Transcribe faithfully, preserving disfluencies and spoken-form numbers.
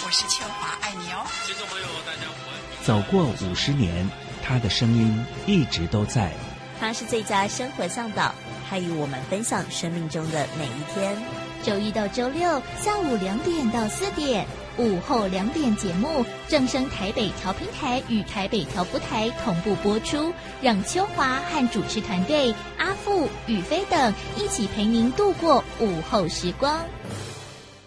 我是秋华，爱你哦。 听众朋友，大家午安。 走过五十年，他的声音一直都在。 他是最佳生活向导，他与我们分享生命中的每一天。 周一到周六下午两点到四点，午后两点节目正声台北调频台与台北调布台同步播出，让秋华和主持团队阿富、宇飞等一起陪您度过午后时光。